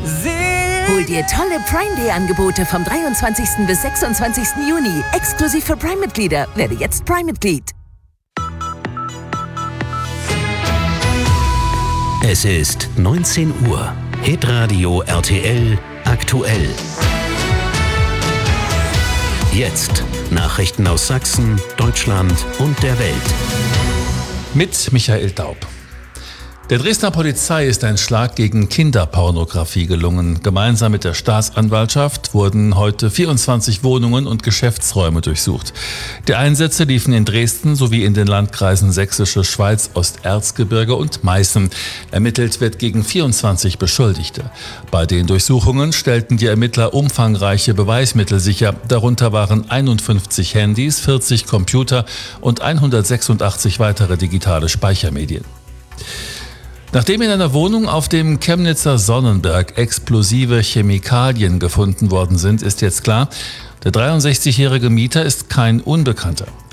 Hol dir tolle Prime Day Angebote vom 23. bis 26. Juni. Exklusiv für Prime-Mitglieder. Werde jetzt Prime-Mitglied. Es ist 19 Uhr. Hitradio RTL aktuell. Jetzt Nachrichten aus Sachsen, Deutschland und der Welt. Mit Michael Daub. Der Dresdner Polizei ist ein Schlag gegen Kinderpornografie gelungen. Gemeinsam mit der Staatsanwaltschaft wurden heute 24 Wohnungen und Geschäftsräume durchsucht. Die Einsätze liefen in Dresden sowie in den Landkreisen Sächsische Schweiz, Osterzgebirge und Meißen. Ermittelt wird gegen 24 Beschuldigte. Bei den Durchsuchungen stellten die Ermittler umfangreiche Beweismittel sicher. Darunter waren 51 Handys, 40 Computer und 186 weitere digitale Speichermedien. Nachdem in einer Wohnung auf dem Chemnitzer Sonnenberg explosive Chemikalien gefunden worden sind, ist jetzt klar, der 63-jährige Mieter ist kein Unbekannter.